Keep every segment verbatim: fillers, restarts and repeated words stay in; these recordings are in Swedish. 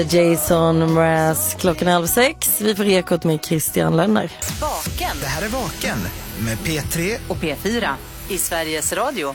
Jason Mraz, klockan halv sex. Vi får Ekot med Christian Lönner. Vaken. Det här är Vaken med P tre och P fyra i Sveriges Radio.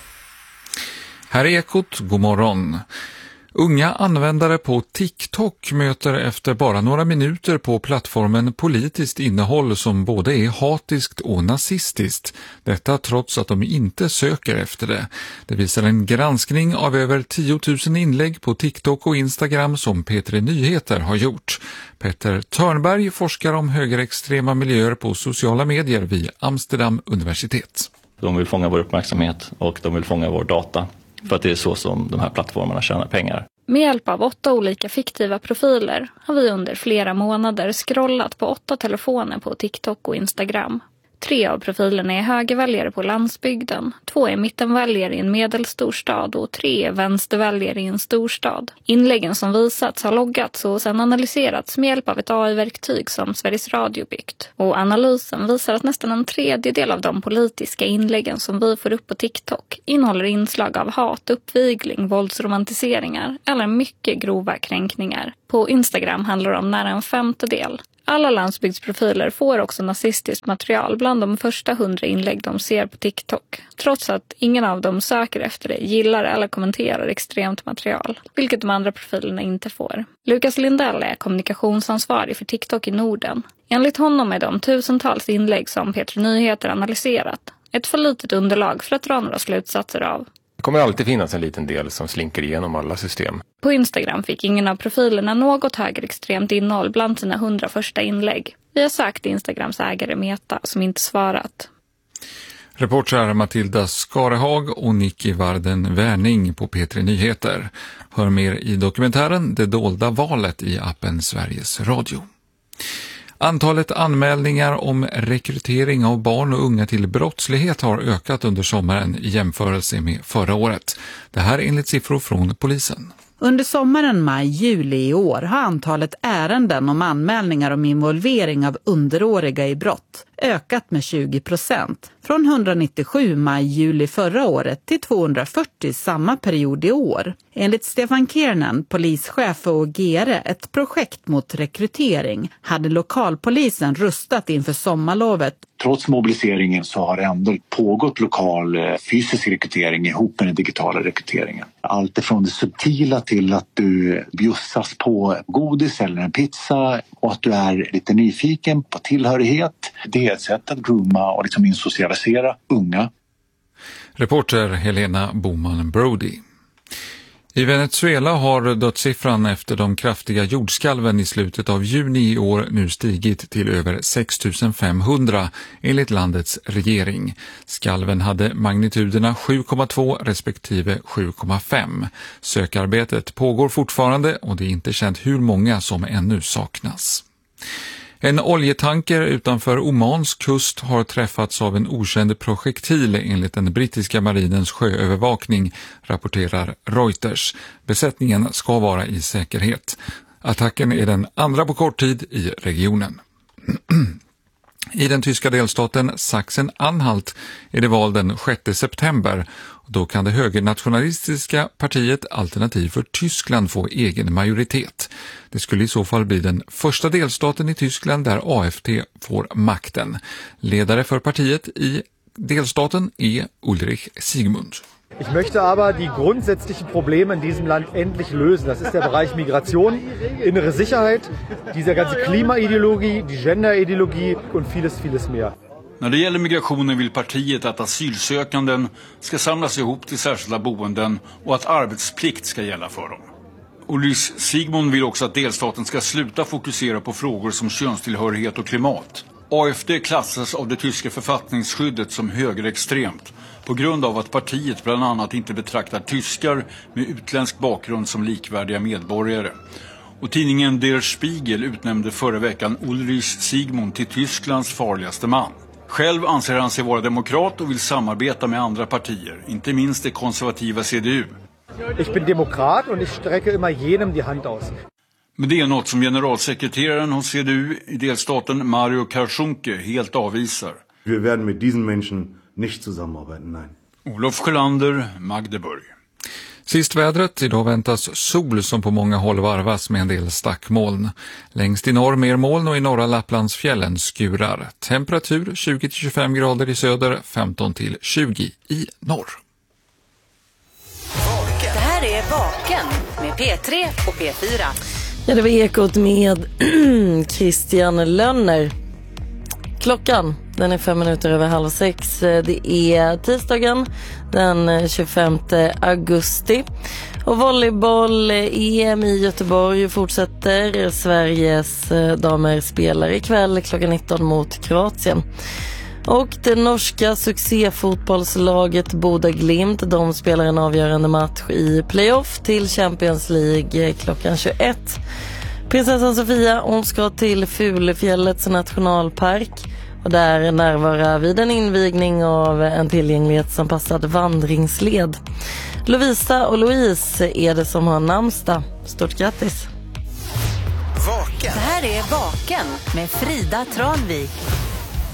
Här är Ekot, god morgon. Unga användare på TikTok möter efter bara några minuter på plattformen politiskt innehåll som både är hatiskt och nazistiskt. Detta trots att de inte söker efter det. Det visar en granskning av över tio tusen inlägg på TikTok och Instagram som P tre Nyheter har gjort. Petter Törnberg forskar om högerextrema miljöer på sociala medier vid Amsterdam universitet. De vill fånga vår uppmärksamhet och de vill fånga vår data. För att det är så som de här plattformarna tjänar pengar. Med hjälp av åtta olika fiktiva profiler har vi under flera månader scrollat på åtta telefoner på TikTok och Instagram. Tre av profilerna är högerväljare på landsbygden, två är mittenväljare i en medelstor stad och tre är vänsterväljare i en storstad. Inläggen som visats har loggats och sedan analyserats med hjälp av ett A I-verktyg som Sveriges Radio byggt. Och analysen visar att nästan en tredjedel av de politiska inläggen som vi får upp på TikTok innehåller inslag av hat, uppvigling, våldsromantiseringar eller mycket grova kränkningar. På Instagram handlar det om nära en femtedel. Alla landsbygdsprofiler får också nazistiskt material bland de första hundra inlägg de ser på TikTok. Trots att ingen av dem söker efter det, gillar eller kommenterar extremt material. Vilket de andra profilerna inte får. Lukas Lindell är kommunikationsansvarig för TikTok i Norden. Enligt honom är de tusentals inlägg som P tre Nyheter analyserat ett för litet underlag för att dra några slutsatser av. Det kommer alltid finnas en liten del som slinker igenom alla system. På Instagram fick ingen av profilerna något högerextremt innehåll bland sina hundra första inlägg. Vi har sagt Instagrams ägare Meta som inte svarat. Reportrar Matilda Skarehag och Nicky Varden Wärning på P tre Nyheter. Hör mer i dokumentären Det dolda valet i appen Sveriges Radio. Antalet anmälningar om rekrytering av barn och unga till brottslighet har ökat under sommaren i jämförelse med förra året. Det här enligt siffror från polisen. Under sommaren maj-juli i år har antalet ärenden om anmälningar om involvering av underåriga i brott ökat med tjugo procent. Från etthundranittiosju maj-juli förra året till tvåhundrafyrtio samma period i år. Enligt Stefan Kiernan, polischef och G R, ett projekt mot rekrytering, hade lokalpolisen rustat inför sommarlovet. Trots mobiliseringen så har det ändå pågått lokal fysisk rekrytering ihop med den digitala rekryteringen. Allt ifrån det subtila till att du bjussas på godis eller en pizza och att du är lite nyfiken på tillhörighet. Det är ett sätt att grooma och liksom insocialisera unga. Reporter Helena Boman-Brody. I Venezuela har dödssiffran efter de kraftiga jordskalven i slutet av juni i år nu stigit till över sex tusen femhundra enligt landets regering. Skalven hade magnituderna sju komma två respektive sju komma fem. Sökarbetet pågår fortfarande och det är inte känt hur många som ännu saknas. En oljetanker utanför Omans kust har träffats av en okänd projektil enligt den brittiska marinens sjöövervakning, rapporterar Reuters. Besättningen ska vara i säkerhet. Attacken är den andra på kort tid i regionen. I den tyska delstaten Sachsen-Anhalt är det val den sjätte september. Då kan det högernationalistiska partiet Alternativ för Tyskland få egen majoritet. Det skulle i så fall bli den första delstaten i Tyskland där A F D får makten. Ledare för partiet i delstaten är Ulrich Siegmund. Ich möchte aber die grundsätzlichen Probleme in diesem Land endlich lösen. Das ist der Bereich Migration, innere Sicherheit, diese ganze Klimaideologie, die Genderideologie und vieles, vieles mehr. När det gäller migrationen vill partiet att asylsökanden ska samlas ihop till särskilda boenden och att arbetsplikt ska gälla för dem. Ulrich Siegmund vill också att delstaten ska sluta fokusera på frågor som könstillhörighet och klimat. A F D klassas av det tyska författningsskyddet som högerextremt på grund av att partiet bland annat inte betraktar tyskar med utländsk bakgrund som likvärdiga medborgare. Och tidningen Der Spiegel utnämnde förra veckan Ulrich Siegmund till Tysklands farligaste man. Själv anser han sig vara demokrat och vill samarbeta med andra partier, inte minst det konservativa C D U. Ich bin Demokrat und ich strecke immer jedem die Hand aus. Men det är något som generalsekreteraren hos C D U i delstaten Mario Karschunke helt avvisar. Wir werden mit diesen Menschen nicht zusammenarbeiten, nein. Olof Sjölander, Magdeburg. Sist vädret, idag väntas sol som på många håll varvas med en del stackmoln. Längst i norr mer moln och i norra Lapplandsfjällen skurar. Temperatur tjugo till tjugofem grader i söder, femton till tjugo i norr. Det här är Vaken med P tre och P fyra. Ja, det var Ekot med Christian Lönner. Klockan, den är fem minuter över halv sex. Det är tisdagen den tjugofemte augusti. Och volleyboll-E M i Göteborg fortsätter. Sveriges damer spelar ikväll klockan nitton mot Kroatien. Och det norska succéfotbollslaget Bodø Glimt, de spelar en avgörande match i playoff till Champions League klockan tjugoett. Prinsessan Sofia, hon ska till Fulefjällets nationalpark och där närvara vid en invigning av en tillgänglighetsanpassad vandringsled. Lovisa och Louise är det som har namnsdag. Stort grattis! Vaken. Det här är Vaken med Frida Tranvik.